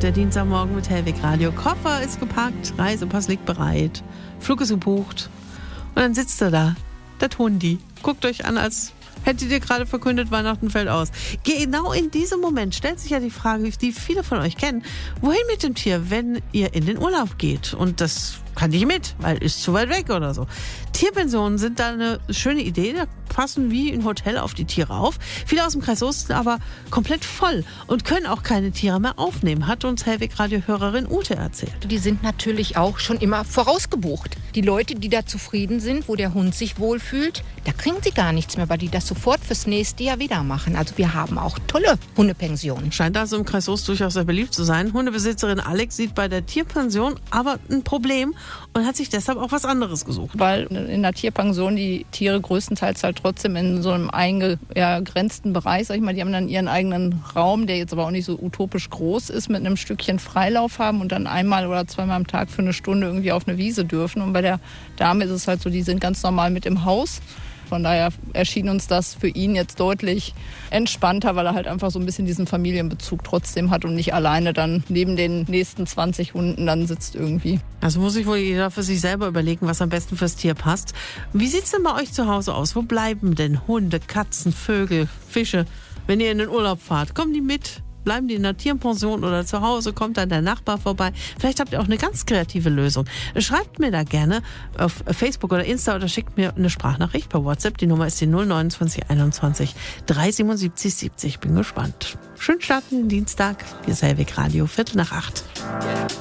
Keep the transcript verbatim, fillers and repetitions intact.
der Dienstagmorgen mit Hellwig Radio. Koffer ist gepackt, Reisepass liegt bereit, Flug ist gebucht. Und dann sitzt er da, der Hundi. Guckt euch an, als hättet ihr gerade verkündet, Weihnachten fällt aus. Genau in diesem Moment stellt sich ja die Frage, die viele von euch kennen, wohin mit dem Tier, wenn ihr in den Urlaub geht? Und das kann nicht mit, weil ist zu weit weg oder so. Tierpensionen sind da eine schöne Idee, da passen wie ein Hotel auf die Tiere auf. Viele aus dem Kreis Soest sind aber komplett voll und können auch keine Tiere mehr aufnehmen, hat uns Hellwig-Radio-Hörerin Ute erzählt. Die sind natürlich auch schon immer vorausgebucht. Die Leute, die da zufrieden sind, wo der Hund sich wohlfühlt, da kriegen sie gar nichts mehr, weil die das sofort fürs nächste Jahr wieder machen. Also wir haben auch tolle Hundepensionen. Scheint also im Kreis Soest durchaus sehr beliebt zu sein. Hundebesitzerin Alex sieht bei der Tierpension aber ein Problem und hat sich deshalb auch was anderes gesucht. Weil in der Tierpension die Tiere größtenteils halt trotzdem in so einem eingegrenzten Bereich, sag ich mal, die haben dann ihren eigenen Raum, der jetzt aber auch nicht so utopisch groß ist, mit einem Stückchen Freilauf haben und dann einmal oder zweimal am Tag für eine Stunde irgendwie auf eine Wiese dürfen. Und bei der Dame ist es halt so, die sind ganz normal mit im Haus. Von daher erschien uns das für ihn jetzt deutlich entspannter, weil er halt einfach so ein bisschen diesen Familienbezug trotzdem hat und nicht alleine dann neben den nächsten zwanzig Hunden dann sitzt irgendwie. Also muss sich wohl jeder für sich selber überlegen, was am besten fürs Tier passt. Wie sieht's denn bei euch zu Hause aus? Wo bleiben denn Hunde, Katzen, Vögel, Fische, wenn ihr in den Urlaub fahrt? Kommen die mit? Bleiben die in der Tierpension oder zu Hause? Kommt dann der Nachbar vorbei? Vielleicht habt ihr auch eine ganz kreative Lösung. Schreibt mir da gerne auf Facebook oder Insta oder schickt mir eine Sprachnachricht per WhatsApp. Die Nummer ist die null neunundzwanzig einundzwanzig dreihundertsiebenundsiebzig siebzig. Bin gespannt. Schönen Start in den Dienstag. Hier ist Hellwig Radio, Viertel nach acht.